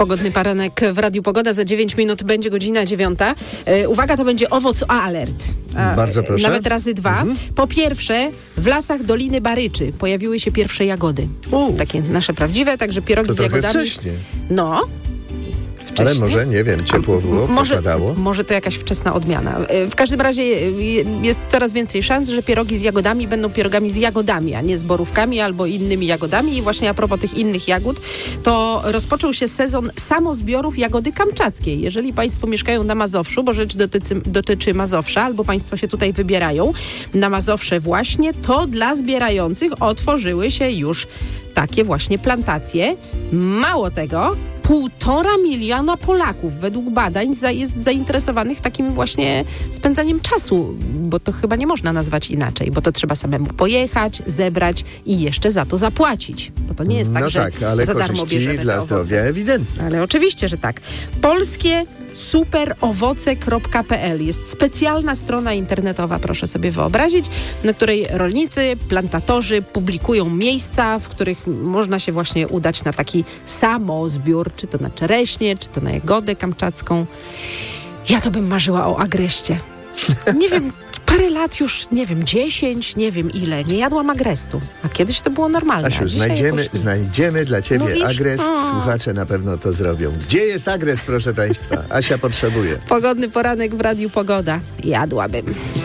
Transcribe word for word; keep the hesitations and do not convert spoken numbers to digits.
Pogodny poranek w Radiu Pogoda. Za dziewięć minut będzie godzina dziewiąta. E, uwaga, to będzie owoc alert. A, Bardzo proszę. Nawet razy dwa. Mhm. Po pierwsze, w lasach Doliny Baryczy pojawiły się pierwsze jagody. U. Takie nasze prawdziwe, także pierogi to z jagodami. Wcześnie. No. Wcześnie. Ale może, nie wiem, ciepło było, może, popadało. Może to jakaś wczesna odmiana. W każdym razie jest coraz więcej szans, że pierogi z jagodami będą pierogami z jagodami, a nie z borówkami albo innymi jagodami. I właśnie a propos tych innych jagód, to rozpoczął się sezon samozbiorów jagody kamczackiej. Jeżeli Państwo mieszkają na Mazowszu, bo rzecz dotyczy, dotyczy Mazowsza, albo Państwo się tutaj wybierają na Mazowsze właśnie, to dla zbierających otworzyły się już takie właśnie plantacje. Mało tego, półtora miliona Polaków według badań za, jest zainteresowanych takim właśnie spędzaniem czasu, bo to chyba nie można nazwać inaczej, bo to trzeba samemu pojechać, zebrać i jeszcze za to zapłacić, bo to nie jest tak, no że tak, ale za darmo bierzemy dla te zdrowia owoce. ewidentnie. Ale oczywiście, że tak. Polskie superowoce kropka pe el jest specjalna strona internetowa, proszę sobie wyobrazić, na której rolnicy, plantatorzy publikują miejsca, w których można się właśnie udać na taki samozbiór, czy to na czereśnie, czy to na jagodę kamczacką. Ja to bym marzyła o agreście. Nie wiem, parę lat już, nie wiem, dziesięć, nie wiem ile, nie jadłam agrestu. A kiedyś to było normalne. Asiu, znajdziemy, jakoś... znajdziemy dla ciebie Mówisz? agrest. O. Słuchacze na pewno to zrobią. Gdzie jest agrest, proszę państwa? Asia potrzebuje. Pogodny poranek w Radiu Pogoda. Jadłabym.